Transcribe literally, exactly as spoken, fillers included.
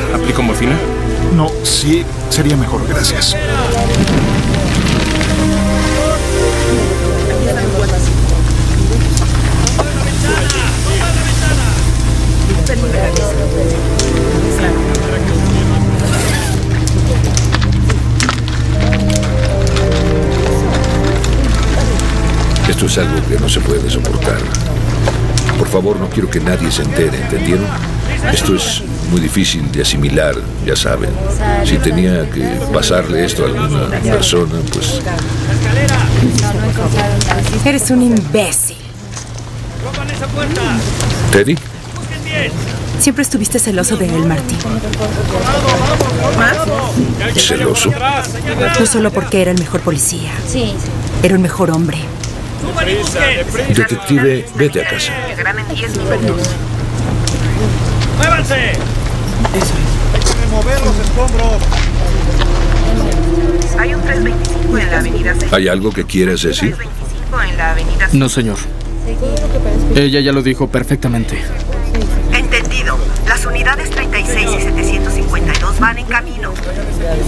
¿Aplico morfina? No, sí, sería mejor, gracias. Esto es algo que no se puede soportar. Por favor, no quiero que nadie se entere, ¿entendieron? Esto es muy difícil de asimilar, ya saben. Si tenía que pasarle esto a alguna persona, pues... Eres un imbécil. ¿Teddy? Siempre estuviste celoso de él, Martín. ¿Celoso? No solo porque era el mejor policía. Sí, sí. Era un mejor hombre. Detective, vete a casa. ¡Muévanse! Hay que remover los escombros. Hay un tres veinticinco en la avenida. ¿Hay algo que quieras decir? tres veinticinco en la avenida. No, señor. Ella ya lo dijo perfectamente. Entendido. Las unidades treinta y seis y setecientos cincuenta y dos van en camino.